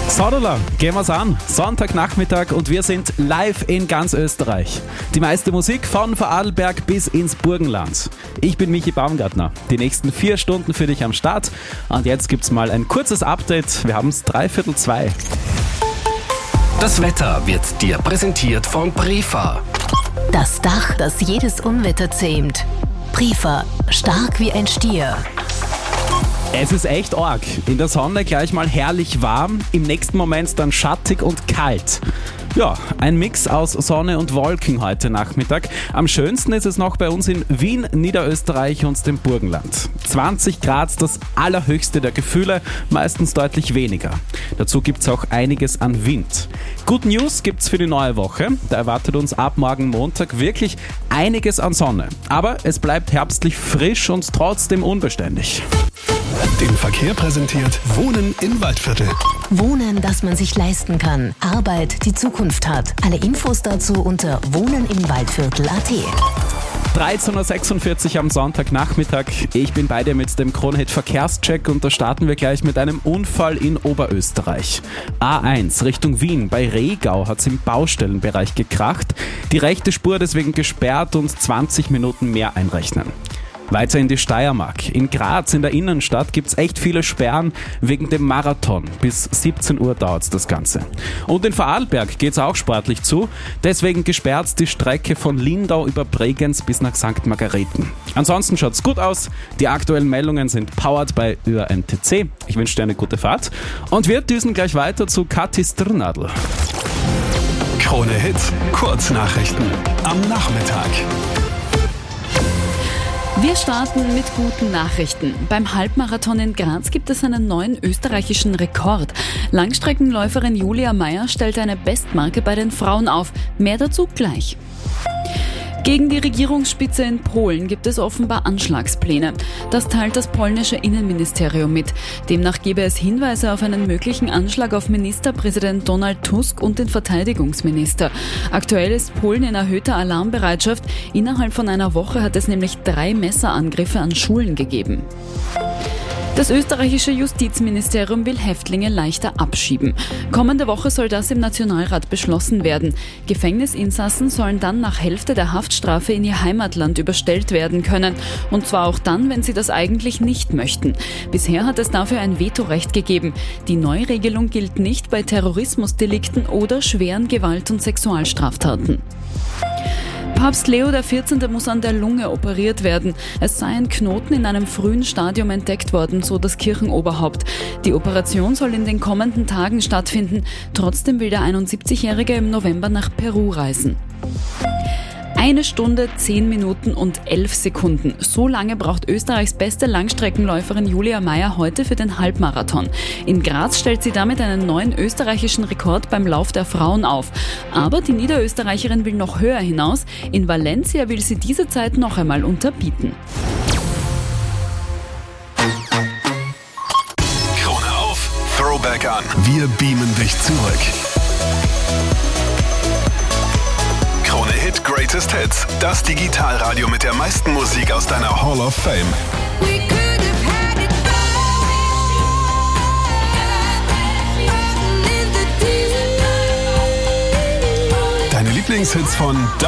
Sodala, gehen wir's an. Sonntagnachmittag und wir sind live in ganz Österreich. Die meiste Musik von Vorarlberg bis ins Burgenland. Ich bin Michi Baumgartner. Die nächsten 4 Stunden für dich am Start. Und jetzt gibt's mal ein kurzes Update. Wir haben's 3:15. Das Wetter wird dir präsentiert von Brifa. Das Dach, das jedes Unwetter zähmt. Brifa, stark wie ein Stier. Es ist echt arg. In der Sonne gleich mal herrlich warm, im nächsten Moment dann schattig und kalt. Ja, ein Mix aus Sonne und Wolken heute Nachmittag. Am schönsten ist es noch bei uns in Wien, Niederösterreich und dem Burgenland. 20 Grad, das allerhöchste der Gefühle, meistens deutlich weniger. Dazu gibt's auch einiges an Wind. Good News gibt's für die neue Woche. Da erwartet uns ab morgen Montag wirklich einiges an Sonne. Aber es bleibt herbstlich frisch und trotzdem unbeständig. Den Verkehr präsentiert Wohnen im Waldviertel. Wohnen, das man sich leisten kann. Arbeit, die Zukunft hat. Alle Infos dazu unter wohnenimwaldviertel.at. 13:46 Uhr am Sonntagnachmittag. Ich bin bei dir mit dem Kronehit Verkehrscheck und da starten wir gleich mit einem Unfall in Oberösterreich. A1 Richtung Wien bei Rehgau hat es im Baustellenbereich gekracht. Die rechte Spur deswegen gesperrt und 20 Minuten mehr einrechnen. Weiter in die Steiermark. In Graz in der Innenstadt gibt es echt viele Sperren wegen dem Marathon. Bis 17 Uhr dauert das Ganze. Und in Vorarlberg geht es auch sportlich zu. Deswegen gesperrt die Strecke von Lindau über Bregenz bis nach St. Margareten. Ansonsten schaut es gut aus. Die aktuellen Meldungen sind powered by ÖRNTC. Ich wünsche dir eine gute Fahrt. Und wir düsen gleich weiter zu Kathi Strnadl. Krone Hits, Kurznachrichten am Nachmittag. Wir starten mit guten Nachrichten. Beim Halbmarathon in Graz gibt es einen neuen österreichischen Rekord. Langstreckenläuferin Julia Meyer stellt eine Bestmarke bei den Frauen auf. Mehr dazu gleich. Gegen die Regierungsspitze in Polen gibt es offenbar Anschlagspläne. Das teilt das polnische Innenministerium mit. Demnach gebe es Hinweise auf einen möglichen Anschlag auf Ministerpräsident Donald Tusk und den Verteidigungsminister. Aktuell ist Polen in erhöhter Alarmbereitschaft. Innerhalb von einer Woche hat es nämlich 3 Messerangriffe an Schulen gegeben. Das österreichische Justizministerium will Häftlinge leichter abschieben. Kommende Woche soll das im Nationalrat beschlossen werden. Gefängnisinsassen sollen dann nach Hälfte der Haftstrafe in ihr Heimatland überstellt werden können. Und zwar auch dann, wenn sie das eigentlich nicht möchten. Bisher hat es dafür ein Vetorecht gegeben. Die Neuregelung gilt nicht bei Terrorismusdelikten oder schweren Gewalt- und Sexualstraftaten. Papst Leo XIV. Muss an der Lunge operiert werden. Es sei ein Knoten in einem frühen Stadium entdeckt worden, so das Kirchenoberhaupt. Die Operation soll in den kommenden Tagen stattfinden. Trotzdem will der 71-Jährige im November nach Peru reisen. 1 Stunde, 10 Minuten und 11 Sekunden. So lange braucht Österreichs beste Langstreckenläuferin Julia Meyer heute für den Halbmarathon. In Graz stellt sie damit einen neuen österreichischen Rekord beim Lauf der Frauen auf. Aber die Niederösterreicherin will noch höher hinaus. In Valencia will sie diese Zeit noch einmal unterbieten. Krone auf, Throwback an. Wir beamen dich zurück. Krone Hit Greatest Hits, das Digitalradio mit der meisten Musik aus deiner Hall of Fame. Deine Lieblingshits von